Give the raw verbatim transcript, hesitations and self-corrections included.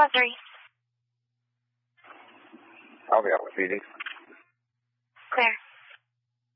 one three. I'll be out with P D. Clear.